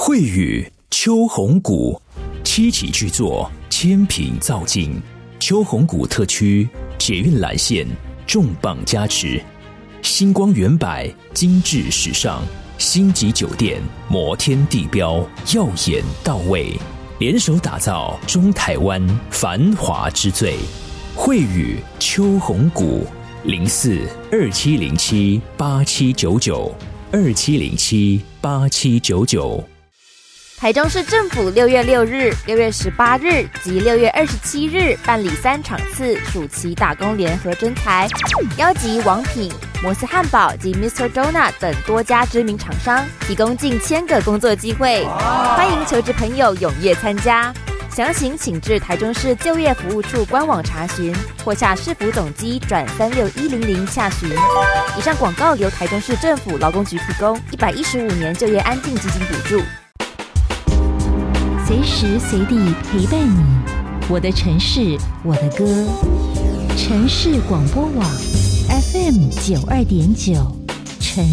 慧宇秋红谷7期巨作，千品造境，秋红谷特区捷运蓝线重磅加持，星光远百，精致时尚，星级酒店，摩天地标，耀眼到位，联手打造中台湾繁华之最。慧宇秋红谷0427078799，27078799。 台中市政府6月6日、6月18日及6月27日办理3场次暑期打工联合征才，邀集王品、摩斯汉堡及 Mr. Donut 等多家知名厂商，提供近1000个工作机会，欢迎求职朋友踊跃参加。详情请至台中市就业服务处官网查询，或下市府总机转36100下询。以上广告由台中市政府劳工局提供，115年就业安定基金补助。 随时随地陪伴你，我的城市，我的歌。城市广播网 FM92.9